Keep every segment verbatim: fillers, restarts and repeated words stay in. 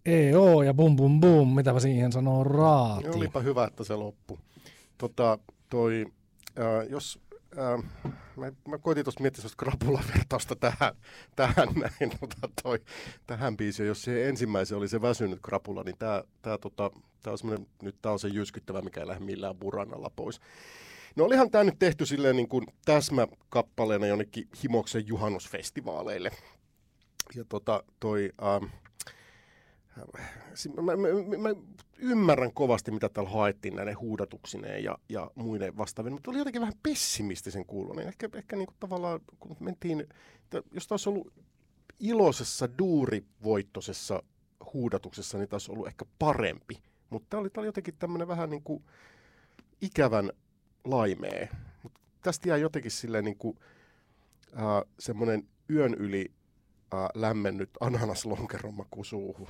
Ei oo ja bum bum bum, mitäpä siihen sanoo Raati. Olipa hyvä, että se loppui. Tota, toi, äh, jos, äh, mä, mä koitin tuosta miettiä sellaista krapulavertausta tähän, tähän näin, tota, toi, tähän biisiin. Jos se ensimmäisen oli se väsynyt krapula, niin tää, tää, tota, tää on nyt tää on se jyskyttävä, mikä ei lähde millään buranalla pois. No olihan tää nyt tehty silleen niin kuin täsmäkappaleena jonnekin Himoksen juhannusfestivaaleille. Ja tota, toi... Ähm, Mä, mä, mä, mä ymmärrän kovasti, mitä täällä haettiin näiden huudatuksineen ja, ja muiden vastaavien, mutta oli jotenkin vähän pessimistisen kuulonen. Ehkä, ehkä niin kuin tavallaan, kun mentiin, jos taas ollut iloisessa, duurivoittoisessa huudatuksessa, niin taas ollut ehkä parempi. Mutta tämä oli, oli jotenkin tämmöinen vähän niin kuin ikävän laimee. Mut tästä jää jotenkin silleen niin kuin äh, semmoinen yön yli lämmennyt ananaslonkeron maku suuhun.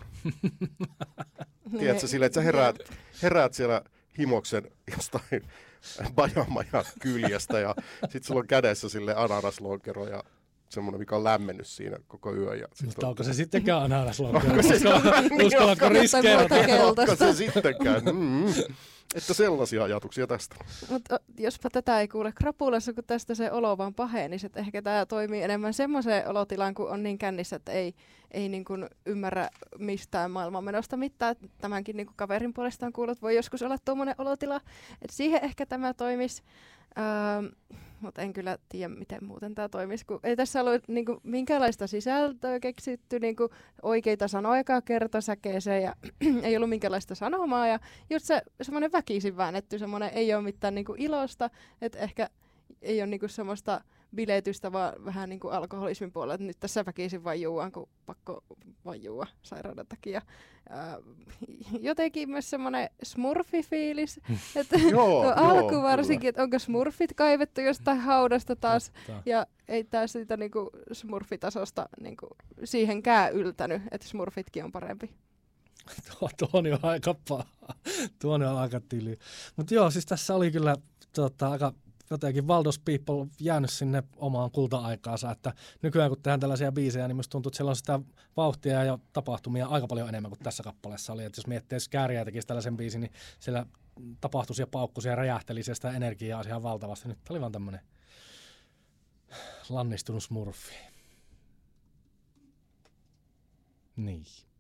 Tiedätkö, silleen, että sä heräät, heräät siellä Himoksen jostain bajamajan kyljestä ja sit sulla on kädessä sille ananaslonkeron ja semmoinen, mikä on lämmennyt siinä koko yön. Ja mutta onko se sittenkään ananaslonkeron? Uskallanko riskeerata? Onko se sittenkään? Mm. Että sellaisia ajatuksia tästä. Mutta jospa tätä ei kuule krapulassa, kun tästä se olo vaan pahenisi, että ehkä tämä toimii enemmän semmoiseen olotilaan, kun on niin kännissä, että ei, ei niin kuin ymmärrä mistään maailmanmenosta mitään. Tämänkin niin kuin kaverin puolestaan kuullut, voi joskus olla tuommoinen olotila, että siihen ehkä tämä toimisi. Öö, mutta en kyllä tiedä, miten muuten tämä toimisi, kun ei tässä ollut niinku minkäänlaista sisältöä keksitty, niinku oikeita sanoja kertosäkeeseen ja ei ollut minkäänlaista sanomaa ja just se semmoinen väkisin väännetty, semmoinen ei ole mitään niinku ilosta, että ehkä ei ole niinku semmoista biletystä, vaan vähän niinku alkoholismin puolella, että nyt tässä väkisin vaan juuan, kun pakko vaan juua sairauden takia. Ää, jotenkin myös semmoinen smurfi-fiilis, että alku varsinkin, että onko smurfit kaivettu jostain haudasta taas, Totta. ja ei taas siitä niinku smurfitasosta niinku siihenkään yltänyt, että smurfitkin on parempi. Tuo, tuo on jo aika paha, tuo on jo aika tyly. Mutta joo, siis tässä oli kyllä tota, aika jotenkin Valdos People jäänyt sinne omaan kulta-aikaansa, että nykyään kun tehdään tällaisia biisejä, niin musta tuntuu, että siellä on sitä vauhtia ja tapahtumia aika paljon enemmän kuin tässä kappaleessa oli. Että jos miettii, että Kääriä tekisi tällaisen biisin, niin siellä tapahtuisi ja paukkuisi ja räjähtelisi ja sitä energiaa olisi ihan valtavasti. Nyt oli vaan tämmöinen lannistunut smurfi. Niin.